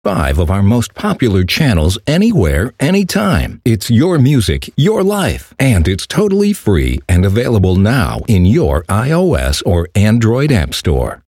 5 of our most popular channels anywhere, anytime. It's your music, your life, and it's totally free and available now in your iOS or Android App Store.